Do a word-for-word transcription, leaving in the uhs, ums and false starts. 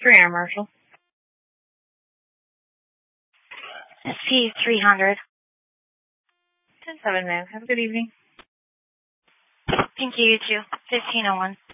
for Air Marshal. S P three hundred. ten seven, ma'am. Have a good evening. Thank you, you too. fifteen oh one.